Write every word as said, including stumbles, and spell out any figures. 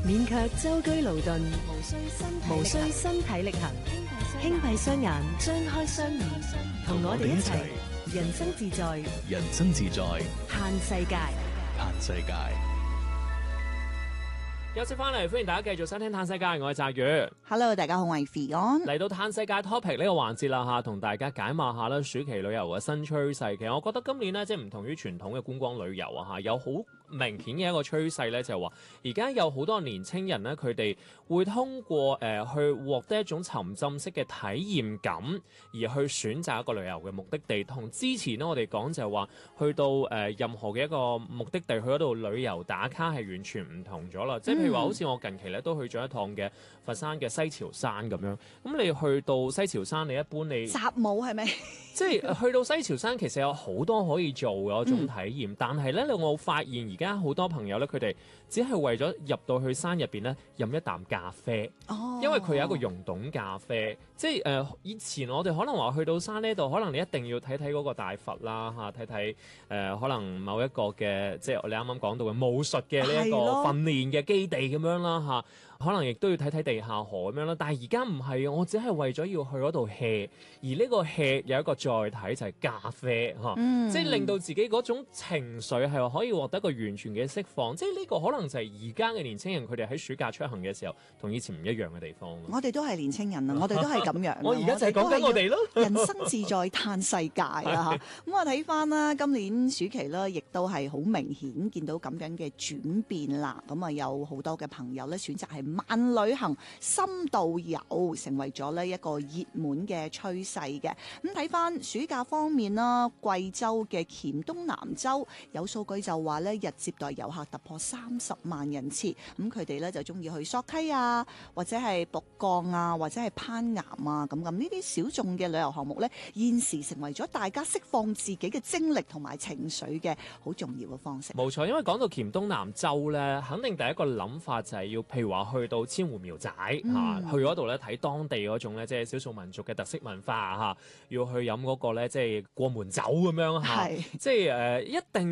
免卻舟車勞頓，無需身無需身體力行，輕閉雙眼，張開雙耳，同我哋一齊人生自在， 人生自在， 嘆世界， 嘆世界。 休息翻嚟，歡迎大家繼續收聽《嘆世界》，我係澤宇。 Hello， 大家好，我係 Fion。 嚟到《嘆世界》topic 呢個環節啦嚇，同大家解碼下啦暑期旅遊嘅新趨勢。其實我覺得今年呢，即係唔同於傳統嘅觀光旅遊啊嚇，有好明顯嘅一個趨勢咧，就係話而家有好多年青人咧，佢哋會通過誒、呃、去獲得一種沉浸式嘅體驗感，而去選擇一個旅遊嘅目的地。同之前咧，我哋講就係話去到誒、呃、任何嘅一個目的地去嗰度旅遊打卡係完全唔同咗啦。即係譬如話，好似我近期咧都去咗一趟嘅佛山嘅西樵山咁樣。咁你去到西樵山，你一般你習武係咪？ 即係去到西樵山，其實有好多可以做嘅一種體驗，嗯、但係咧，我發現而家好多朋友咧，佢哋只係為咗入到去山入邊咧，飲一啖咖啡。哦，因為佢有一個溶洞咖啡。即係誒、呃，以前我哋可能話去到山呢度，可能你一定要睇睇嗰個大佛啦，嚇睇睇誒，可能某一個嘅，即係你啱啱講到嘅武術嘅呢一個訓練嘅基地咁樣啦，嚇、啊、可能亦都要睇睇地下河咁樣啦。但係而家唔係，我只係為咗要去嗰度 hea， 而呢個 hea 有一個載體就係咖啡嚇，啊嗯、即係令到自己嗰種情緒係可以獲得一個完全嘅釋放。即係呢個可能就係而家嘅年輕人佢哋喺暑假出行嘅時候，同以前唔一樣嘅地方。 我哋都係年青人啊，我哋都係咁樣。 我而家就係講緊我哋咯， 人生自在嘆世界啊嚇！咁我睇翻啦，今年暑期咧，亦都係好明顯見到咁樣嘅轉變啦。咁啊，有好多嘅朋友咧選擇係慢旅行、深度遊，成為咗呢一個熱門嘅趨勢嘅。咁睇翻暑假方面啦，貴州嘅黔東南州有數據就話咧，日接待遊客突破三十萬人次。咁佢哋咧就中意去索溪啊，或者係북降啊，或者係攀岩啊，咁咁呢啲小眾嘅旅遊項目咧，現時成為咗大家釋放自己嘅精力同埋情緒嘅好重要嘅方式。 冇錯，因為講到黔東南州咧，肯定第一個諗法就係要，譬如話去到千湖苗寨嚇、嗯啊，去嗰度咧睇當地嗰種咧，即係少數民族嘅特色文化嚇、啊，要去飲嗰個咧，即係過門酒咁樣嚇，即係誒一定。